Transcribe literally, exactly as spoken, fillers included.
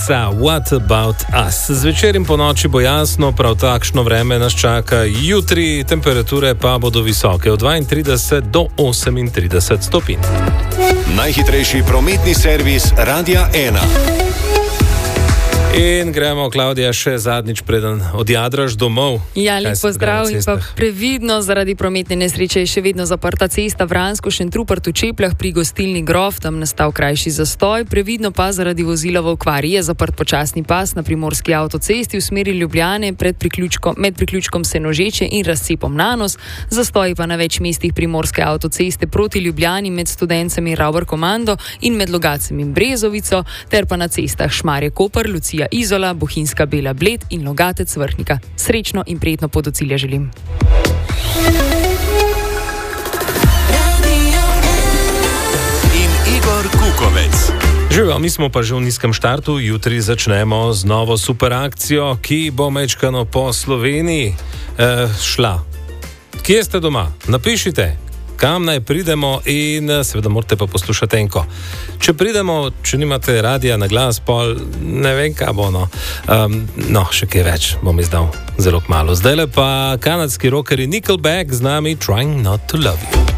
What about us? Zvečer in po noči bo jasno, prav takšno vreme nas čaka jutri, temperature pa bodo visoke od dvaintrideset do osemintrideset stopinj. Najhitrejši prometni servis Radia ena. In gremo, Klavdija, še zadnjič, preden odjadraš domov. Ja, lep pozdrav in pa previdno, zaradi prometne nesreče je še vedno zaprta cesta Vransko-Šentrupert v Čepljah pri gostilni Grof, tam nastal krajši zastoj. Previdno pa zaradi vozila v okvari je zaprt počasni pas na primorski avtocesti v smeri Ljubljane pred priključkom, med priključkom Senožeče in razcepom Nanos. Zastoji pa na več mestih primorske avtoceste proti Ljubljani med Studencem in Ravbar Komando in med Logacem in Brezovico, ter pa na cestah Šmarje-Koper, Lucija Izola, Bohinjska Bela Bled in Logatec Vrhnika. Srečno in prijetno pot do cilja želim. In Igor Kukovec. Živijo, mi smo pa že v nizkem štartu, jutri začnemo z novo super akcijo, ki bo mečkano po Sloveniji eh, šla. Kje ste doma? Napišite, kam naj pridemo in seveda morate pa poslušati enko. Če pridemo, če nimate radija na glas, pol ne vem, kaj bo, no. Um, no, še kaj več bom izdal zelo kmalu. Zdajle pa kanadski rockeri Nickelback z nami Trying Not to Love You.